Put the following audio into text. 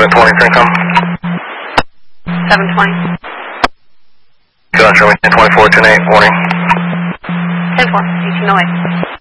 720, FinCom. 720. Gotcha, 1024, 108, warning. 10-4, 1808.